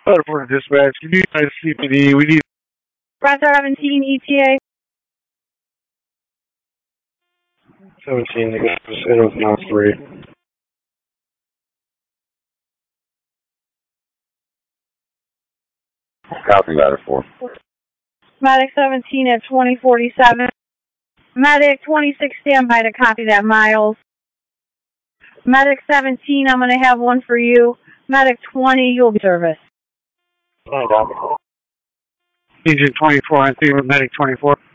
For dispatch, can you guys CPD? We need Roger 17 ETA. 17 to go. It was now 3. Copy matter 4. Medic 17 at 2047. Medic 26 standby to copy that, Miles. Medic 17, I'm going to have one for you. Medic 20, you'll be service. Agent 24, I think with Medic 24.